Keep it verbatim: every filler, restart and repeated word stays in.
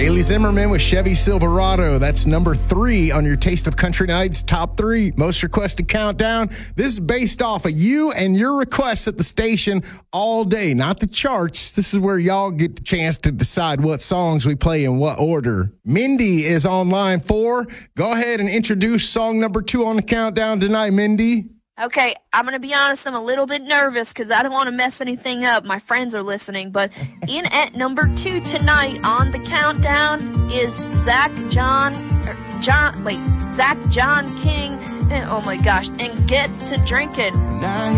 Haley Zimmerman with Chevy Silverado. That's number three on your Taste of Country Nights top three most requested countdown. This is based off of you and your requests at the station all day, not the charts. This is where y'all get the chance to decide what songs we play in what order. Mindy is on line four. Go ahead and introduce song number two on the countdown tonight, Mindy. Okay, I'm going to be honest, I'm a little bit nervous because I don't want to mess anything up. My friends are listening, but in at number two tonight on the countdown is Zach John, or John, wait, Zach John King, and, oh my gosh, and Get to Drinking. Now